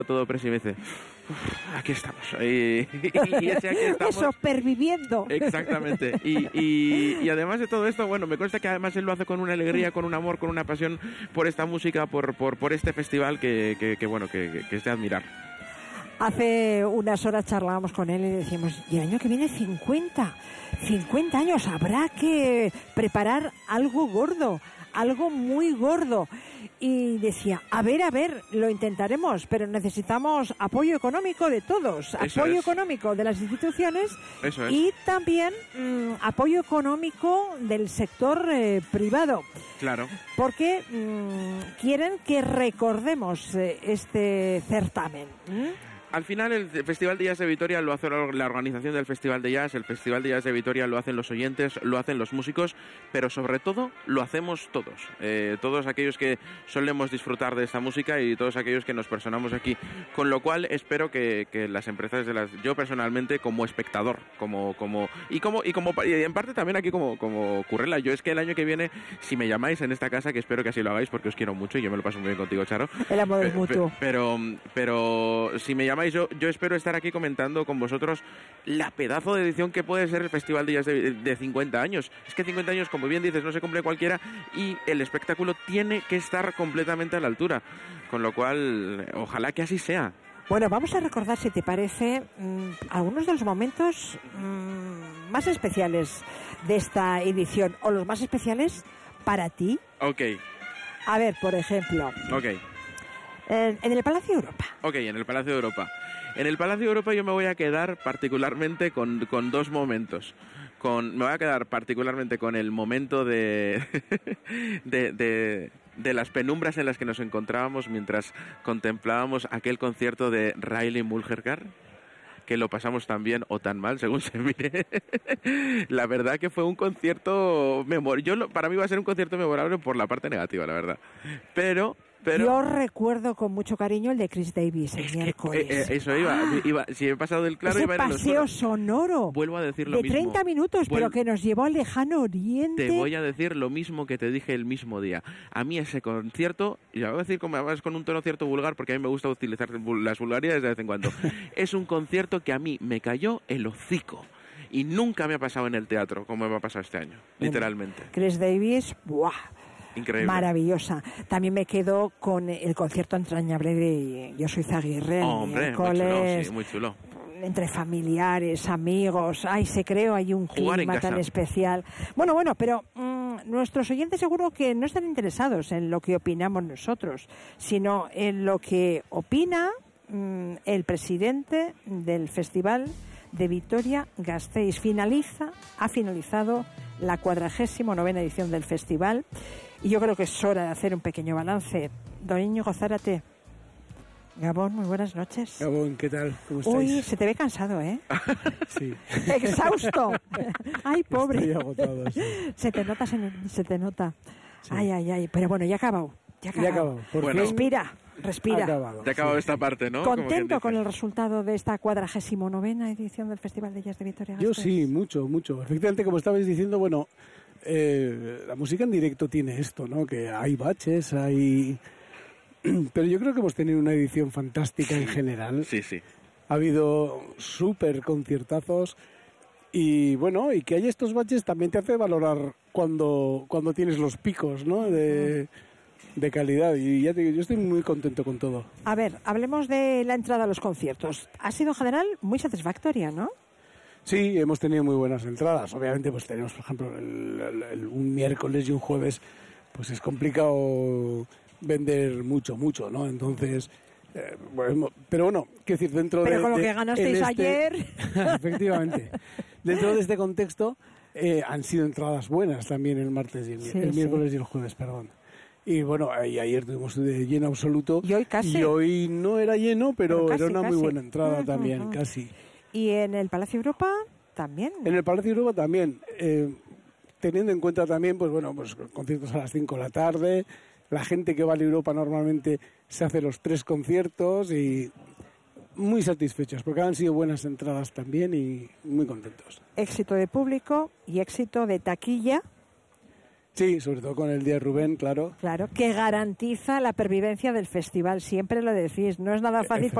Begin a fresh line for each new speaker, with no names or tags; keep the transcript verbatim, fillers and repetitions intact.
todo preso y me dice, aquí estamos. Y, y ese aquí estamos.
Eso, perviviendo.
Exactamente. Y, y, y además de todo esto, bueno, me consta que además él lo hace con una alegría, con un amor, con una pasión por esta música, por, por, por este festival que, que, que bueno, que, que es de admirar.
Hace unas horas charlábamos con él y decíamos, y el año que viene cincuenta, cincuenta años, habrá que preparar algo gordo, algo muy gordo. Y decía, a ver, a ver, lo intentaremos, pero necesitamos apoyo económico de todos,
Eso
apoyo
es.
económico de las instituciones.
Eso es.
Y también mmm, apoyo económico del sector eh, privado.
Claro.
Porque mmm, quieren que recordemos eh, este certamen. ¿Mm?
Al final el Festival de Jazz de Vitoria lo hace la organización del Festival de Jazz, el Festival de Jazz de Vitoria lo hacen los oyentes, lo hacen los músicos, pero sobre todo lo hacemos todos, eh, todos aquellos que solemos disfrutar de esta música y todos aquellos que nos personamos aquí, con lo cual espero que, que las empresas de las, yo personalmente como espectador, como como y como y como y en parte también aquí como como Currela, yo es que el año que viene si me llamáis en esta casa, que espero que así lo hagáis porque os quiero mucho y yo me lo paso muy bien contigo, Charo.
El amor es mutuo.
Pero pero si me llamáis Yo, yo espero estar aquí comentando con vosotros la pedazo de edición que puede ser el Festival de Jazz de, de cincuenta años. Es que cincuenta años, como bien dices, no se cumple cualquiera y el espectáculo tiene que estar completamente a la altura. Con lo cual, ojalá que así sea.
Bueno, vamos a recordar, si te parece, mmm, algunos de los momentos mmm, más especiales de esta edición, o los más especiales para ti.
Ok.
A ver, por ejemplo...
Ok.
En, en el Palacio de Europa.
Ok, en el Palacio de Europa. En el Palacio de Europa yo me voy a quedar particularmente con, con dos momentos. Con, me voy a quedar particularmente con el momento de, de, de, de las penumbras en las que nos encontrábamos mientras contemplábamos aquel concierto de Riley Mulherkar, que lo pasamos tan bien o tan mal, según se mire. La verdad que fue un concierto memorable. Yo, para mí va a ser un concierto memorable por la parte negativa, la verdad. Pero... Pero,
yo recuerdo con mucho cariño el de Chris Davis el miércoles.
Eh, eh, eso iba,
¡Ah!
iba. Si he pasado del claro,
ese
iba a ir
paseo sonoro.
Vuelvo a decir lo
de
mismo.
De treinta minutos,
Vuel...
pero que nos llevó al lejano oriente.
Te voy a decir lo mismo que te dije el mismo día. A mí ese concierto, y lo voy a decir como además con un tono cierto vulgar, porque a mí me gusta utilizar las vulgaridades de vez en cuando. Es un concierto que a mí me cayó el hocico. Y nunca me ha pasado en el teatro como me ha pasado este año, literalmente.
Chris Davis, ¡buah!
Increíble.
Maravillosa. También me quedo con el concierto entrañable de Yo soy Zaguirre.
Oh, hombre, muy chulo, sí, muy chulo.
Entre familiares, amigos, ay, se creó hay un clima tan especial. Bueno, bueno, pero mmm, nuestros oyentes seguro que no están interesados en lo que opinamos nosotros, sino en lo que opina mmm, el presidente del Festival de Vitoria-Gasteiz. Finaliza, ha finalizado la cuadragésima novena edición del festival y yo creo que es hora de hacer un pequeño balance. Don Íñigo Zárate, Gabón, muy buenas noches.
Gabón, ¿qué tal? ¿Cómo estáis?
Uy, se te ve cansado, ¿eh?
Sí.
Exhausto. Ay, pobre.
Estoy agotado, sí.
Se te nota, se, se te nota. Sí. Ay, ay, ay. Pero bueno, ya ha acabado. Ya ha acabado.
Ya ha acabado.
Bueno,
respira, respira.
Acabado,
ya ha acabado
sí.
esta parte, ¿no?
¿Contento con el resultado de esta cuadragésima novena edición del Festival de Jazz de Vitoria-Gasteiz?
Yo sí, mucho, mucho. Efectivamente, como estabais diciendo, bueno, eh, la música en directo tiene esto, ¿no? Que hay baches, hay... Pero yo creo que hemos tenido una edición fantástica en general.
Sí, sí.
Ha habido súper conciertazos y bueno, y que haya estos baches también te hace valorar cuando, cuando tienes los picos, ¿no? De, de calidad. Y ya te digo, yo estoy muy contento con todo.
A ver, hablemos de la entrada a los conciertos. Ha sido en general muy satisfactoria, ¿no?
Sí, hemos tenido muy buenas entradas. Obviamente, pues tenemos, por ejemplo, el, el, el, un miércoles y un jueves, pues es complicado vender mucho, mucho, ¿no? Entonces, eh, bueno, pero bueno, quiero decir, dentro
pero
de...
Pero con lo
de,
que ganasteis
este,
ayer...
Efectivamente. Dentro de este contexto, eh, han sido entradas buenas también el martes y el,
sí,
el miércoles
sí.
y el jueves, perdón. Y bueno, y ayer tuvimos de lleno absoluto.
Y hoy casi.
Y hoy no era lleno, pero, pero casi, era una
casi.
muy buena entrada uh-huh, también,
uh-huh.
casi.
¿Y en el Palacio Europa también?
En el Palacio Europa también. Eh, teniendo en cuenta también, pues bueno, pues conciertos a las cinco de la tarde. La gente que va a Europa normalmente se hace los tres conciertos y muy satisfechos porque han sido buenas entradas también y muy contentos.
Éxito de público y éxito de taquilla.
Sí, sobre todo con el Día de Rubén, claro.
Claro, que garantiza la pervivencia del festival. Siempre lo decís, no es nada fácil.